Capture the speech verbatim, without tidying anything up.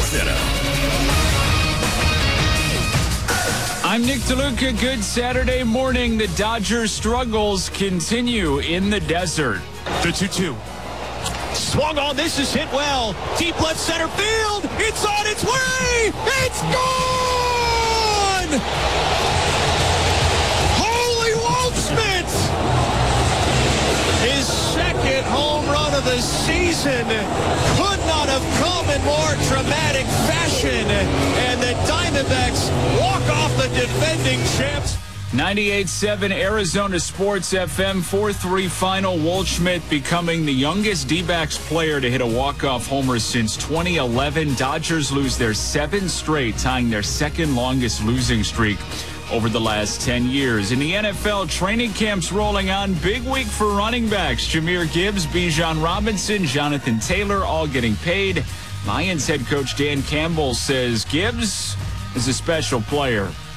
Center. I'm Nick DeLuca. Good Saturday morning. The Dodgers' struggles continue in the desert. The two two. Swung on. This is hit well. Deep left center field. It's on its way. It's gone. Holy Waldschmidt. His second home run of the season could not have come in more dramatic fashion. And the Diamondbacks walk off the defending champs. ninety-eight point seven Arizona Sports F M, four three final. Waldschmidt becoming the youngest D-backs player to hit a walk-off homer since twenty eleven. Dodgers lose their seven straight, tying their second longest losing streak over the last ten years. In the N F L, training camps rolling on. Big week for running backs. Jahmyr Gibbs, Bijan Robinson, Jonathan Taylor all getting paid. Lions head coach Dan Campbell says Gibbs is a special player.